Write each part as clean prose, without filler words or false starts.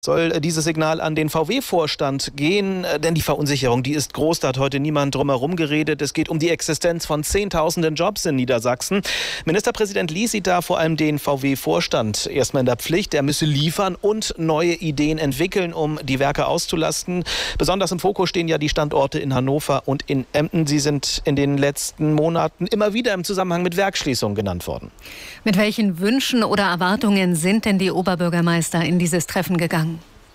Soll dieses Signal an den VW-Vorstand gehen? Denn die Verunsicherung, die ist groß, da hat heute niemand drumherum geredet. Es geht um die Existenz von Zehntausenden Jobs in Niedersachsen. Ministerpräsident Lies sieht da vor allem den VW-Vorstand erstmal in der Pflicht. Er müsse liefern und neue Ideen entwickeln, um die Werke auszulasten. Besonders im Fokus stehen ja die Standorte in Hannover und in Emden. Sie sind in den letzten Monaten immer wieder im Zusammenhang mit Werksschließungen genannt worden. Mit welchen Wünschen oder Erwartungen sind denn die Oberbürgermeister in dieses Treffen gegangen?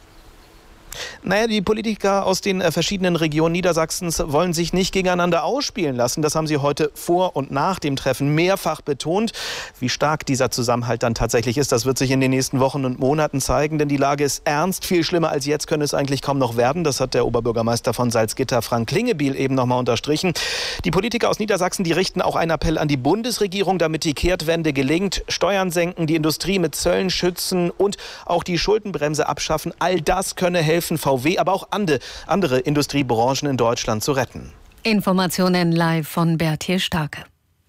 Naja, die Politiker aus den verschiedenen Regionen Niedersachsens wollen sich nicht gegeneinander ausspielen lassen. Das haben sie heute vor und nach dem Treffen mehrfach betont. Wie stark dieser Zusammenhalt dann tatsächlich ist, das wird sich in den nächsten Wochen und Monaten zeigen. Denn die Lage ist ernst. Viel schlimmer als jetzt könne es eigentlich kaum noch werden. Das hat der Oberbürgermeister von Salzgitter, Frank Klingebiel, eben noch mal unterstrichen. Die Politiker aus Niedersachsen, die richten auch einen Appell an die Bundesregierung, damit die Kehrtwende gelingt. Steuern senken, die Industrie mit Zöllen schützen und auch die Schuldenbremse abschaffen. All das könne helfen, VW, aber auch andere Industriebranchen in Deutschland zu retten. Informationen live von Berthier Starke.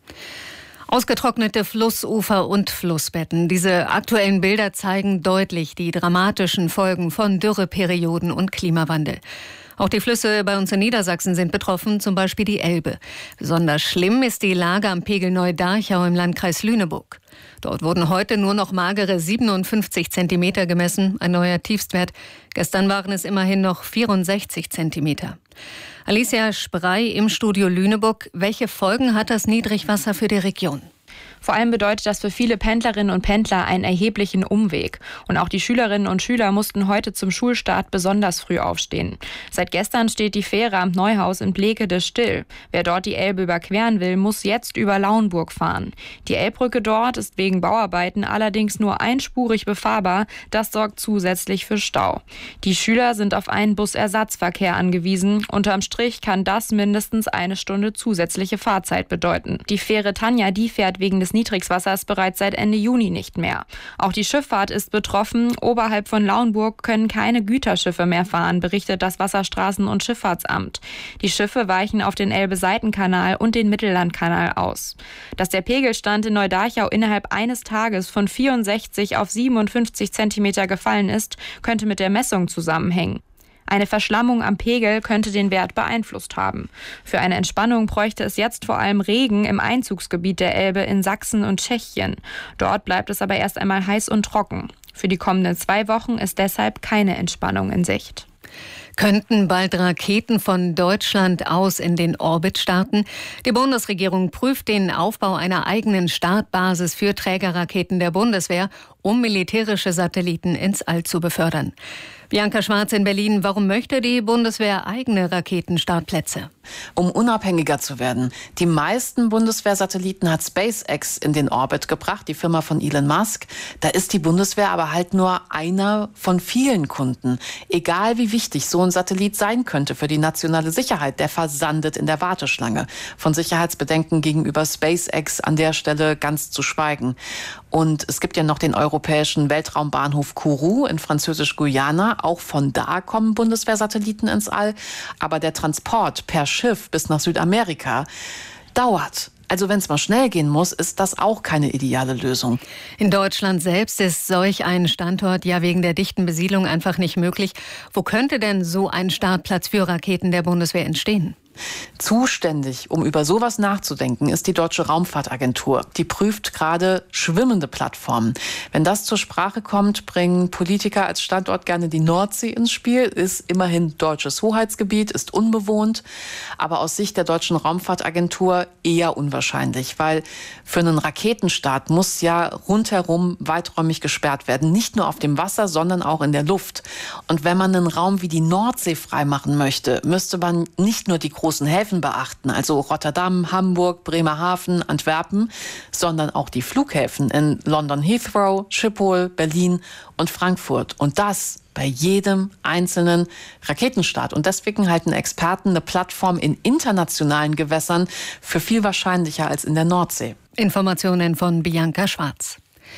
Ausgetrocknete Flussufer und Flussbetten. Diese aktuellen Bilder zeigen deutlich die dramatischen Folgen von Dürreperioden und Klimawandel. Auch die Flüsse bei uns in Niedersachsen sind betroffen, zum Beispiel die Elbe. Besonders schlimm ist die Lage am Pegel Neu-Darchau im Landkreis Lüneburg. Dort wurden heute nur noch magere 57 Zentimeter gemessen, ein neuer Tiefstwert. Gestern waren es immerhin noch 64 Zentimeter. Alicia Sprey im Studio Lüneburg. Welche Folgen hat das Niedrigwasser für die Region? Vor allem bedeutet das für viele Pendlerinnen und Pendler einen erheblichen Umweg. Und auch die Schülerinnen und Schüler mussten heute zum Schulstart besonders früh aufstehen. Seit gestern steht die Fähre am Neuhaus in Blekede still. Wer dort die Elbe überqueren will, muss jetzt über Lauenburg fahren. Die Elbbrücke dort ist wegen Bauarbeiten allerdings nur einspurig befahrbar. Das sorgt zusätzlich für Stau. Die Schüler sind auf einen Busersatzverkehr angewiesen. Unterm Strich kann das mindestens eine Stunde zusätzliche Fahrzeit bedeuten. Die Fähre Tanja, die fährt wegen des Niedrigwassers bereits seit Ende Juni nicht mehr. Auch die Schifffahrt ist betroffen. Oberhalb von Lauenburg können keine Güterschiffe mehr fahren, berichtet das Wasserstraßen- und Schifffahrtsamt. Die Schiffe weichen auf den Elbe-Seitenkanal und den Mittellandkanal aus. Dass der Pegelstand in Neu-Darchau innerhalb eines Tages von 64 auf 57 Zentimeter gefallen ist, könnte mit der Messung zusammenhängen. Eine Verschlammung am Pegel könnte den Wert beeinflusst haben. Für eine Entspannung bräuchte es jetzt vor allem Regen im Einzugsgebiet der Elbe in Sachsen und Tschechien. Dort bleibt es aber erst einmal heiß und trocken. Für die kommenden 2 Wochen ist deshalb keine Entspannung in Sicht. Könnten bald Raketen von Deutschland aus in den Orbit starten? Die Bundesregierung prüft den Aufbau einer eigenen Startbasis für Trägerraketen der Bundeswehr, um militärische Satelliten ins All zu befördern. Bianca Schwarz in Berlin. Warum möchte die Bundeswehr eigene Raketenstartplätze? Um unabhängiger zu werden. Die meisten Bundeswehrsatelliten hat SpaceX in den Orbit gebracht, die Firma von Elon Musk. Da ist die Bundeswehr aber halt nur einer von vielen Kunden. Egal wie wichtig so ein Satellit sein könnte für die nationale Sicherheit, der versandet in der Warteschlange. Von Sicherheitsbedenken gegenüber SpaceX an der Stelle ganz zu schweigen. Und es gibt ja noch den europäischen Weltraumbahnhof Kourou in Französisch-Guyana. Auch von da kommen Bundeswehrsatelliten ins All. Aber der Transport per Schiff bis nach Südamerika dauert. Also wenn es mal schnell gehen muss, ist das auch keine ideale Lösung. In Deutschland selbst ist solch ein Standort ja wegen der dichten Besiedlung einfach nicht möglich. Wo könnte denn so ein Startplatz für Raketen der Bundeswehr entstehen? Zuständig, um über sowas nachzudenken, ist die Deutsche Raumfahrtagentur. Die prüft gerade schwimmende Plattformen. Wenn das zur Sprache kommt, bringen Politiker als Standort gerne die Nordsee ins Spiel. Ist immerhin deutsches Hoheitsgebiet, ist unbewohnt. Aber aus Sicht der Deutschen Raumfahrtagentur eher unwahrscheinlich, weil für einen Raketenstart muss ja rundherum weiträumig gesperrt werden. Nicht nur auf dem Wasser, sondern auch in der Luft. Und wenn man einen Raum wie die Nordsee freimachen möchte, müsste man nicht nur die großen Häfen beachten, also Rotterdam, Hamburg, Bremerhaven, Antwerpen, sondern auch die Flughäfen in London Heathrow, Schiphol, Berlin und Frankfurt. Und das bei jedem einzelnen Raketenstart. Und deswegen halten Experten eine Plattform in internationalen Gewässern für viel wahrscheinlicher als in der Nordsee. Informationen von Bianca Schwarz.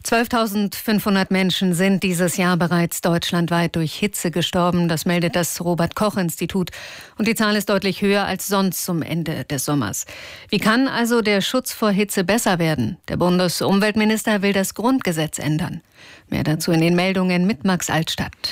12.500 Menschen sind dieses Jahr bereits deutschlandweit durch Hitze gestorben. Das meldet das Robert-Koch-Institut. Und die Zahl ist deutlich höher als sonst zum Ende des Sommers. Wie kann also der Schutz vor Hitze besser werden? Der Bundesumweltminister will das Grundgesetz ändern. Mehr dazu in den Meldungen mit Max Altstadt.